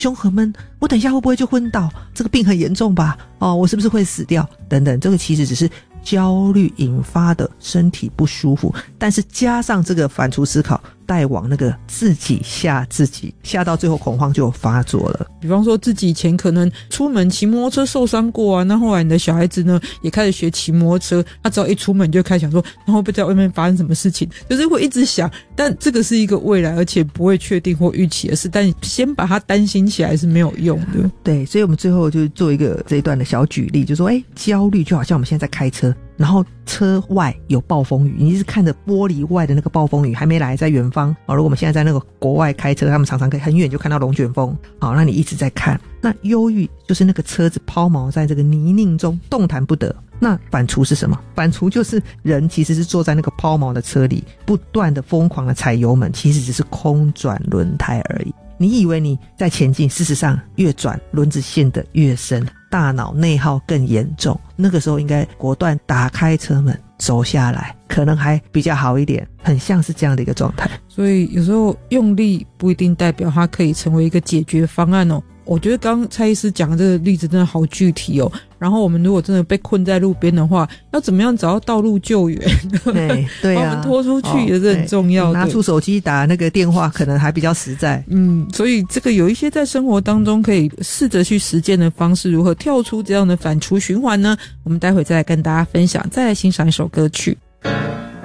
胸很闷，我等一下会不会就昏倒？这个病很严重吧？我是不是会死掉？等等，这个其实只是焦虑引发的身体不舒服，但是加上这个反刍思考，带往那个自己吓自己，吓到最后恐慌就发作了。 比方说自己以前可能出门骑摩托车受伤过啊，那后来你的小孩子呢也开始学骑摩托车，他只要一出门你就开始想说，然后会不会在外面发生什么事情，就是会一直想，但这个是一个未来而且不会确定或预期的事，但先把它担心起来是没有用的。 对，所以我们最后就做一个这一段的小举例，就说焦虑就好像我们现在在开车，然后车外有暴风雨，你是看着玻璃外的那个暴风雨还没来，在远方如果我们现在在那个国外开车，他们常常可以很远就看到龙卷风，那你一直在看。那忧郁就是那个车子抛锚在这个泥泞中动弹不得。那反刍是什么？反刍就是人其实是坐在那个抛锚的车里，不断的疯狂的踩油门，其实只是空转轮胎而已。你以为你在前进，事实上越转轮子陷得越深，大脑内耗更严重。那个时候应该果断打开车门走下来，可能还比较好一点，很像是这样的一个状态。 所以有时候用力不一定代表它可以成为一个解决方案哦。我觉得刚刚蔡医师讲的这个例子真的好具体哦。然后我们如果真的被困在路边的话，要怎么样找到道路救援？ 对啊， 把我们拖出去也是很重要的。 拿出手机打那个电话可能还比较实在。 所以这个有一些在生活当中可以试着去实践的方式，如何跳出这样的反刍循环呢？我们待会再来跟大家分享，再来欣赏一首歌曲。